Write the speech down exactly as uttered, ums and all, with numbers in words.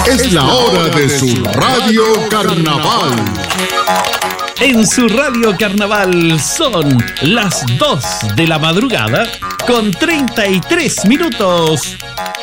Es la hora de su Radio Carnaval. En su Radio Carnaval son las dos de la madrugada con treinta y tres minutos.